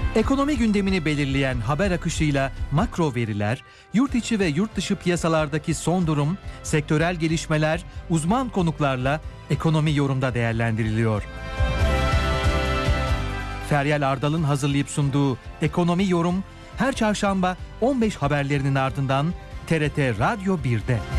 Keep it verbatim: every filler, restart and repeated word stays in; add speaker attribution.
Speaker 1: Ekonomi gündemini belirleyen haber akışıyla makro veriler, yurt içi ve yurt dışı piyasalardaki son durum, sektörel gelişmeler, uzman konuklarla Ekonomi Yorum'da değerlendiriliyor. Feryal Ardal'ın hazırlayıp sunduğu Ekonomi Yorum her çarşamba on beş haberlerinin ardından T R T Radyo bir'de.